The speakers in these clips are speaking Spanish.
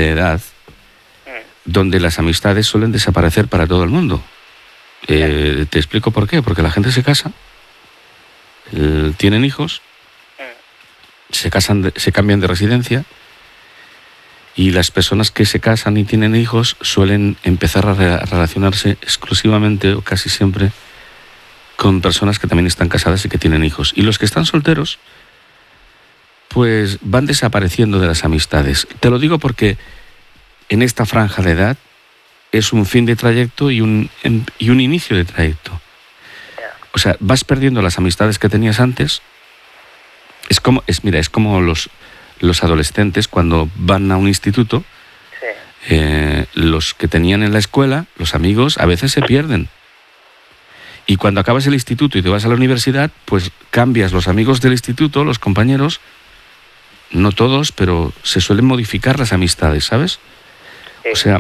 de edad donde las amistades suelen desaparecer para todo el mundo. Te explico por qué. Porque la gente se casa, tienen hijos, se cambian de residencia, y las personas que se casan y tienen hijos suelen empezar a relacionarse exclusivamente o casi siempre con personas que también están casadas y que tienen hijos. Y los que están solteros, pues van desapareciendo de las amistades. Te lo digo porque en esta franja de edad es un fin de trayecto y un inicio de trayecto. O sea, vas perdiendo las amistades que tenías antes. Es como los adolescentes cuando van a un instituto. Los que tenían en la escuela, los amigos, a veces se pierden. Y cuando acabas el instituto y te vas a la universidad, pues cambias los amigos del instituto, los compañeros. No todos, pero se suelen modificar las amistades, ¿sabes? O sea,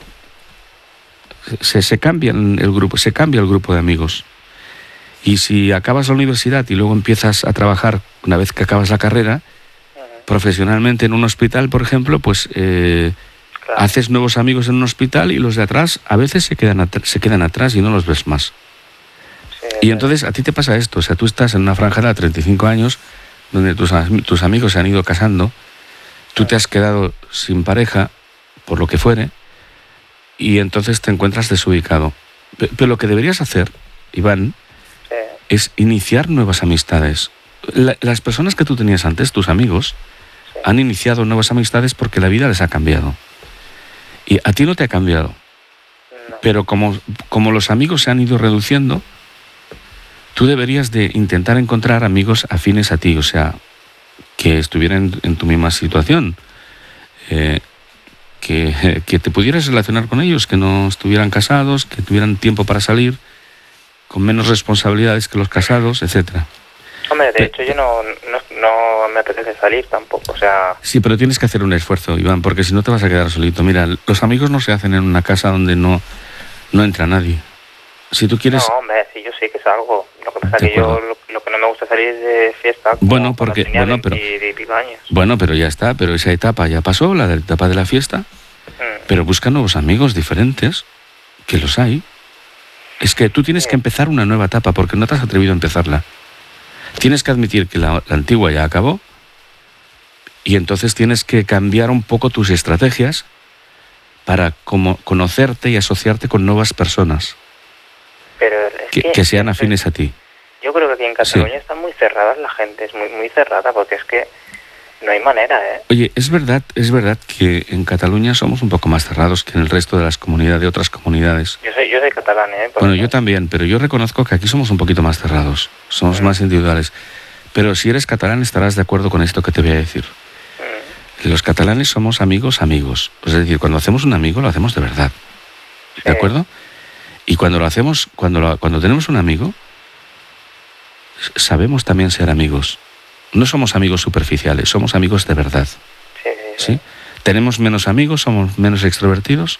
se cambia el grupo de amigos. Y si acabas la universidad y luego empiezas a trabajar una vez que acabas la carrera, profesionalmente en un hospital, por ejemplo, pues haces nuevos amigos en un hospital y los de atrás a veces se quedan atrás y no los ves más. Y entonces a ti te pasa esto, o sea, tú estás en una franja de 35 años donde tus amigos se han ido casando, tú te has quedado sin pareja, por lo que fuere, y entonces te encuentras desubicado. Pero lo que deberías hacer, Iván, es iniciar nuevas amistades. Las personas que tú tenías antes, tus amigos, han iniciado nuevas amistades porque la vida les ha cambiado. Y a ti no te ha cambiado. Pero como los amigos se han ido reduciendo, tú deberías de intentar encontrar amigos afines a ti, o sea, que estuvieran en tu misma situación, que te pudieras relacionar con ellos, que no estuvieran casados, que tuvieran tiempo para salir, con menos responsabilidades que los casados, etcétera. Hombre, de hecho yo no me apetece salir tampoco, o sea... Sí, pero tienes que hacer un esfuerzo, Iván, porque si no te vas a quedar solito. Mira, los amigos no se hacen en una casa donde no entra nadie. Si tú quieres... No, hombre, sí, yo sí que salgo. Lo que pasa es que yo lo que no me gusta salir es de fiesta. Bueno, porque... Bueno, pero ya está, pero esa etapa ya pasó, la etapa de la fiesta. Pero busca nuevos amigos diferentes, que los hay. Es que tú tienes que empezar una nueva etapa, porque no te has atrevido a empezarla. Tienes que admitir que la antigua ya acabó, y entonces tienes que cambiar un poco tus estrategias para conocerte y asociarte con nuevas personas. Pero que sean afines a ti. Yo creo que aquí en Cataluña están muy cerradas la gente, es muy, muy cerrada, porque es que no hay manera, ¿eh? Oye, es verdad que en Cataluña somos un poco más cerrados que en el resto de otras comunidades. Yo soy catalán, ¿eh? Bueno, yo también, pero yo reconozco que aquí somos un poquito más cerrados, somos más individuales. Pero si eres catalán estarás de acuerdo con esto que te voy a decir. Los catalanes somos amigos. Es decir, cuando hacemos un amigo lo hacemos de verdad. ¿De acuerdo? Y cuando lo hacemos, cuando tenemos un amigo, sabemos también ser amigos. No somos amigos superficiales, somos amigos de verdad. ¿Sí? Tenemos menos amigos, somos menos extrovertidos,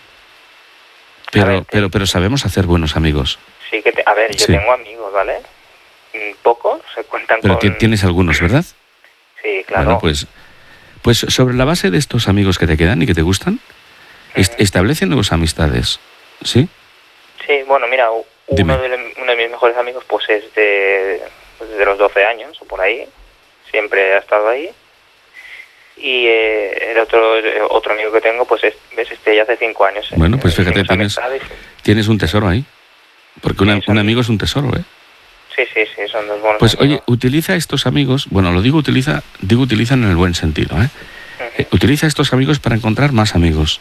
pero sabemos hacer buenos amigos. Sí, yo tengo amigos, ¿vale? Pocos, se cuentan pero tienes algunos, ¿verdad? Sí, claro. Bueno, pues sobre la base de estos amigos que te quedan y que te gustan, establecen nuevas amistades, ¿sí? Sí, bueno, mira, uno de mis mejores amigos pues es desde los 12 años o por ahí, siempre ha estado ahí. Y el otro amigo que tengo pues ya hace 5 años. Bueno, pues fíjate, tienes un tesoro ahí, porque un amigo es un tesoro, ¿eh? Sí, son dos buenos Pues amigos. Oye, utiliza estos amigos, bueno, utiliza en el buen sentido, ¿eh? Utiliza estos amigos para encontrar más amigos.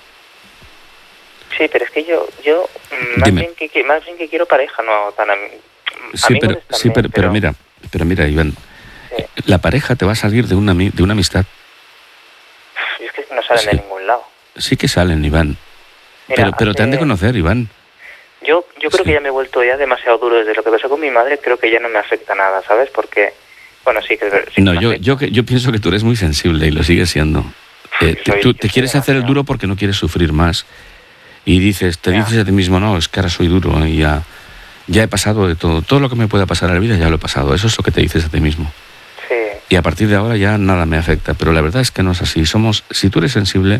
Sí, pero es que yo más bien que quiero pareja, no tan pero mira, Iván, la pareja te va a salir de una amistad. Es que no salen de ningún lado. Sí que salen, Iván. Mira, pero te han de conocer, Iván. Yo creo que ya me he vuelto ya demasiado duro desde lo que pasó con mi madre, creo que ya no me afecta nada, ¿sabes? Porque, bueno, sí que... No, yo pienso que tú eres muy sensible y lo sigues siendo. Tú te quieres hacer el duro porque no quieres sufrir más. Y dices a ti mismo, no, es que ahora soy duro y ya he pasado de todo. Todo lo que me pueda pasar en la vida ya lo he pasado. Eso es lo que te dices a ti mismo. Sí. Y a partir de ahora ya nada me afecta. Pero la verdad es que no es así. Si tú eres sensible,